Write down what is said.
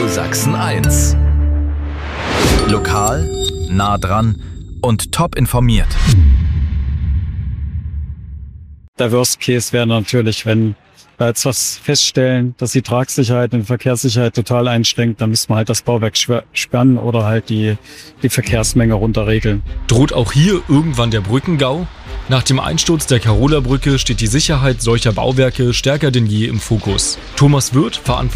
Radio Sachsen 1. Lokal, nah dran und top informiert. Der Worst Case wäre natürlich, wenn wir jetzt was feststellen, dass die Tragsicherheit und Verkehrssicherheit total einschränkt, dann müssen wir halt das Bauwerk sperren oder halt die Verkehrsmenge runterregeln. Droht auch hier irgendwann der Brückengau? Nach dem Einsturz der Karola Brücke steht die Sicherheit solcher Bauwerke stärker denn je im Fokus. Thomas Wirth, verantwortlich